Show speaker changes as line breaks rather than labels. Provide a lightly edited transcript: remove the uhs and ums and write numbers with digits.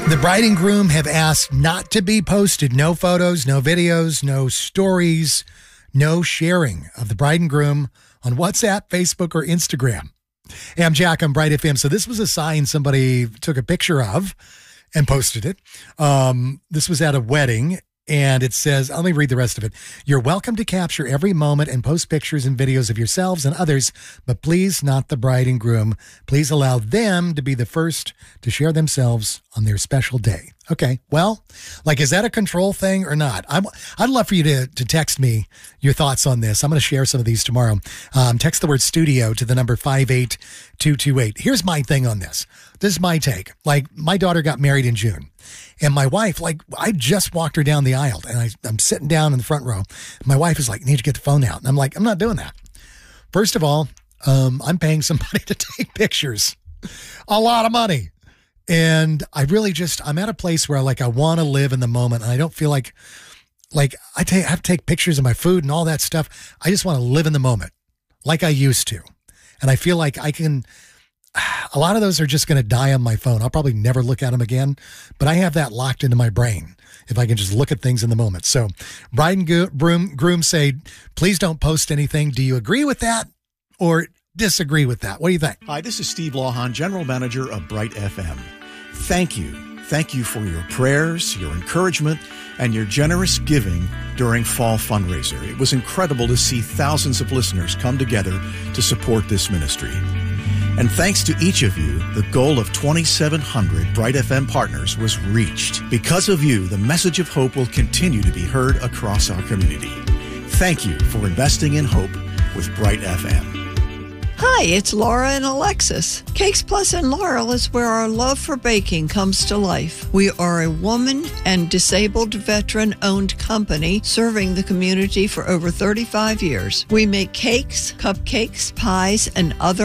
The bride and groom have asked not to be posted. No photos, no videos, no stories, no sharing of the bride and groom on WhatsApp, Facebook, or Instagram. Hey, I'm Jack on Bright FM. So this was a sign somebody took a picture of and posted it. This was at a wedding, and it says, let me read the rest of it. You're welcome to capture every moment and post pictures and videos of yourselves and others, but please not the bride and groom. Please allow them to be the first to share themselves on their special day. Okay, well, is that a control thing or not? I'd love for you to text me your thoughts on this. I'm going to share some of these tomorrow. Text the word studio to the number 58228. Here's my thing on this. This is my take. My daughter got married in June. And my wife, I just walked her down the aisle, and I'm sitting down in the front row. My wife is like, need to get the phone out. And I'm like, I'm not doing that. First of all, I'm paying somebody to take pictures. A lot of money. And I really I'm at a place where I want to live in the moment. And I don't feel like I have to take pictures of my food and all that stuff. I just want to live in the moment like I used to. And I feel like a lot of those are just going to die on my phone. I'll probably never look at them again, but I have that locked into my brain if I can just look at things in the moment. So bride and groom say, please don't post anything. Do you agree with that or disagree with that? What do you think?
Hi, this is Steve Lawhon, General Manager of Bright FM. Thank you. Thank you for your prayers, your encouragement, and your generous giving during Fall Fundraiser. It was incredible to see thousands of listeners come together to support this ministry. And thanks to each of you, the goal of 2,700 Bright FM partners was reached. Because of you, the message of hope will continue to be heard across our community. Thank you for investing in hope with Bright FM.
Hi, it's Laura and Alexis. Cakes Plus in Laurel is where our love for baking comes to life. We are a woman and disabled veteran-owned company serving the community for over 35 years. We make cakes, cupcakes, pies, and other